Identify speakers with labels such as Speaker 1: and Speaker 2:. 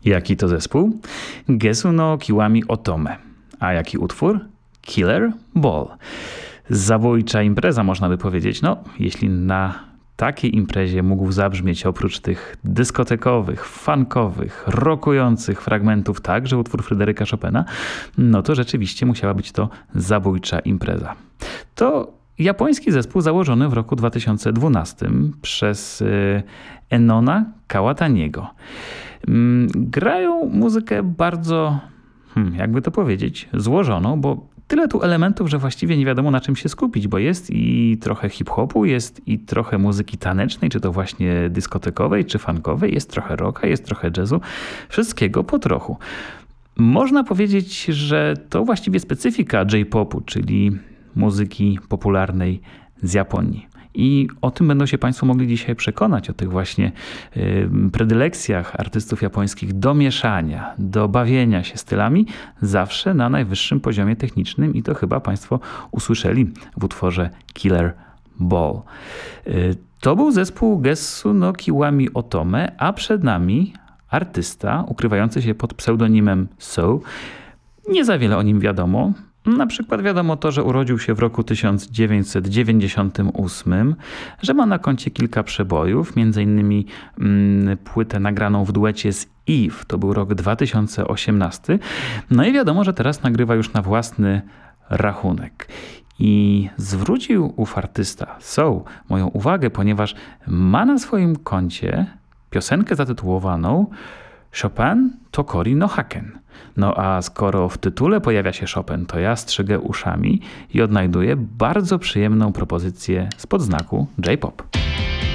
Speaker 1: Jaki to zespół? Gesu no Kiwami Otome. A jaki utwór? Killer Ball. Zabójcza impreza, można by powiedzieć. No, jeśli na takiej imprezie mógł zabrzmieć oprócz tych dyskotekowych, funkowych, rockujących fragmentów także utwór Fryderyka Chopina, no to rzeczywiście musiała być to zabójcza impreza. To japoński zespół założony w roku 2012 przez Enona Kawataniego. Grają muzykę bardzo, jakby to powiedzieć, złożoną, bo tyle tu elementów, że właściwie nie wiadomo na czym się skupić, bo jest i trochę hip-hopu, jest i trochę muzyki tanecznej, czy to właśnie dyskotekowej, czy funkowej, jest trochę rocka, jest trochę jazzu, wszystkiego po trochu. Można powiedzieć, że to właściwie specyfika J-popu, czyli muzyki popularnej z Japonii. I o tym będą się Państwo mogli dzisiaj przekonać, o tych właśnie predylekcjach artystów japońskich do mieszania, do bawienia się stylami, zawsze na najwyższym poziomie technicznym i to chyba Państwo usłyszeli w utworze Killer Ball. To był zespół Gesu no Kiwami Otome, a przed nami artysta ukrywający się pod pseudonimem So. Nie za wiele o nim wiadomo. Na przykład wiadomo to, że urodził się w roku 1998, że ma na koncie kilka przebojów, m.in. płytę nagraną w duecie z Eve, to był rok 2018. No i wiadomo, że teraz nagrywa już na własny rachunek. I zwrócił ów artysta So moją uwagę, ponieważ ma na swoim koncie piosenkę zatytułowaną Chopin to Kori no Haken. No a skoro w tytule pojawia się Chopin, to ja strzygę uszami i odnajduję bardzo przyjemną propozycję spod znaku J-pop.